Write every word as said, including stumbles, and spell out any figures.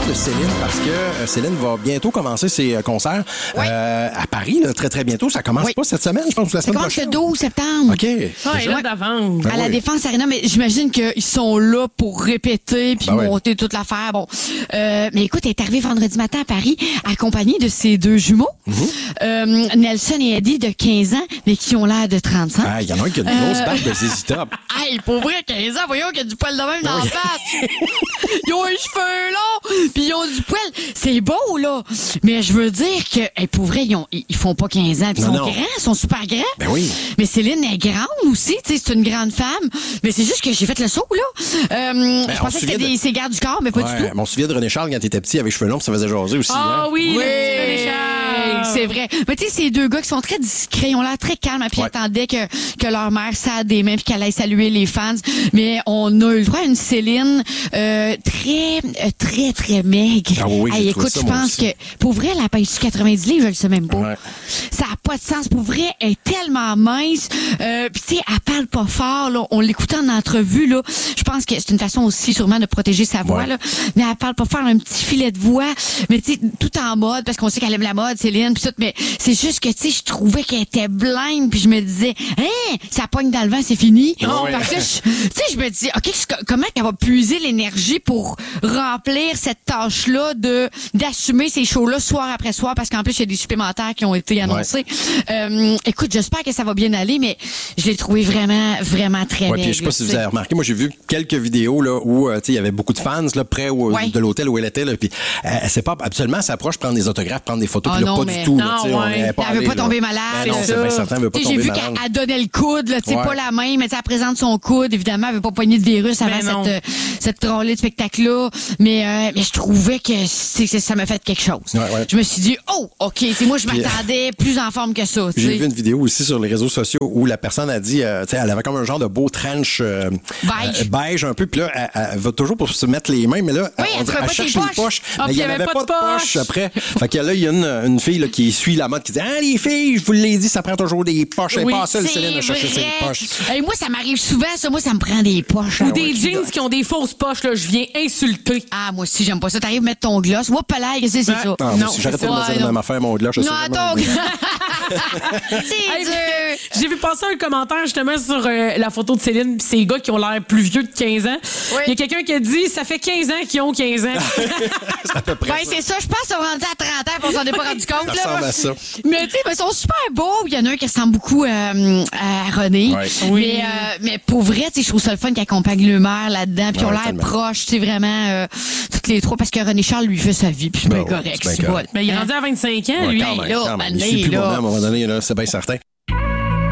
de Céline parce que euh, Céline va bientôt commencer ses euh, concerts oui. euh, à Paris, là, très très bientôt. Ça commence oui. pas cette semaine, je pense, ou la ça semaine commence prochaine. le douze septembre. OK. Ah, et là d'avance. Ben à la oui. Défense Arena, mais j'imagine qu'ils sont là pour répéter puis ben monter oui. toute l'affaire. Bon, euh, mais écoute, elle est arrivée vendredi matin à Paris, accompagnée de ses deux jumeaux, mm-hmm. euh, Nelson et Eddie de quinze ans, mais qui ont l'air de trente ans. Ah, il y en a un qui a une grosse euh... bague de Z Z Top. Hey, pour vrai, quinze ans, voyons qu'il y a du poil de même dans la face. Ils ont les cheveux longs, puis ils ont du poil. C'est beau, là. Mais je veux dire que, hey, pour vrai, ils, ont, ils font pas quinze ans, puis ils sont non. grands, ils sont super grands. Ben oui. Mais Céline est grande aussi, tu sais, c'est une grande femme. Mais c'est juste que j'ai fait le saut, là. Euh, ben, je pensais que c'était de... des ses gardes du corps, mais pas ouais, du tout. On se souvient de René Charles quand t'étais petit avec cheveux longs, ça faisait jaser aussi. Ah hein? oui, oui, René Charles. C'est vrai. Mais tu sais, ces deux gars qui sont très discrets, ils ont l'air très calmes, puis ils ouais. attendaient que, que leur mère s'aide des mains puis qu'elle aille saluer les fans. Mais on a eu le droit à une Céline euh, très, euh, très, très maigre. Ah oui, hey, écoute, je pense que pour vrai, elle a payé quatre-vingt-dix livres, je le sais même pas. Ouais. Ça n'a pas de sens. Pour vrai, elle est tellement mince. Euh, puis tu sais, elle parle pas fort. Là. On l'écoutait en entrevue. Là. Je pense que c'est une façon aussi sûrement de protéger sa voix. Ouais. Là. Mais elle parle pas fort, un petit filet de voix. Mais tu sais, tout en mode, parce qu'on sait qu'elle aime la mode, Céline, pis tout. Mais c'est juste que tu sais, je trouvais qu'elle était blinde. Puis je me disais, hein, ça pogne dans le vent, c'est fini. Non, ouais. Parce que tu sais, je me dis, ok, comment elle va puiser l'énergie pour remplir cette tâche-là de d'assumer ces shows-là soir après soir, parce qu'en plus il y a des supplémentaires qui ont été annoncés. Ouais. Euh, écoute, j'espère que ça va bien aller, mais je l'ai trouvé vraiment, vraiment très ouais, bien. Puis je sais pas si vous avez remarqué, moi j'ai vu quelques vidéos là où euh, il y avait beaucoup de fans là près où, ouais. de l'hôtel où elle était là, puis euh, c'est pas absolument elle s'approche prendre des autographes, prendre des photos, puis oh, là, non, pas mais... du tout. Non, là, ouais. on est pas elle allé, veut pas là. tomber malade. Ben non, c'est bien certain, elle veut pas t'sais, tomber j'ai vu malade. qu'elle donnait le coude, là, tu sais, ouais. pas la main, mais elle présente son coude, évidemment, elle veut pas pogner de virus avant cette, euh, cette drôle de spectacle-là. Mais, euh, mais je trouvais que c'est, c'est, ça m'a fait quelque chose. Ouais, ouais. Je me suis dit, oh, OK, c'est moi, je m'attendais plus en forme que ça. J'ai vu une vidéo aussi sur les réseaux sociaux où la personne a dit, euh, tu sais, elle avait comme un genre de beau trench euh, beige. Euh, beige un peu, puis là, elle, elle va toujours pour se mettre les mains, mais là, oui, on elle, dirait, elle cherche poches. les poches, ah, mais il n'y avait, avait pas de poche. poche après. Fait que là, il y a une, une fille là, qui suit la mode qui dit, ah, les filles, je vous l'ai dit, ça prend toujours des poches. Elle oui, est pas seule, Céline, à chercher ses poches. Et moi, ça m'arrive souvent, ça. Moi, ça me prend des poches. Ou là, des ouais, jeans qui ont des fausses poches, là, je viens insulter. Ah, moi aussi, j'aime pas ça. T'arrives à mettre ton gloss. Moi, palais, c'est ça. Non, non, si j'arrêtais de me dire la même affaire, mon gloss, je sais non, ton c'est dur. J'ai vu passer un commentaire justement sur euh, la photo de Céline pis ces gars qui ont l'air plus vieux de quinze ans. Oui. Il y a quelqu'un qui a dit ça fait quinze ans qu'ils ont quinze ans. C'est à peu près ben, ça. c'est ça. Je pense qu'on est rendu à trente ans et on s'en est pas rendu compte. Ça ressemble là. à ça. Mais tu sais, ils sont super beaux. Il y en a un qui ressemble beaucoup euh, à René. Ouais. Oui. Mais, euh, mais pour vrai, je trouve ça le fun qui accompagne le maire là-dedans. Puis ouais, on l'air tellement proche, tu sais, vraiment, euh, toutes les trois. Parce que René Charles lui fait sa vie. Puis c'est bien correct. C'est bien correct. Mais il est rendu à vingt-cinq ans, ouais, lui. Quand même, là, quand même. Ben, Il suit plus là. mon nom, à un moment donné, là, c'est bien certain.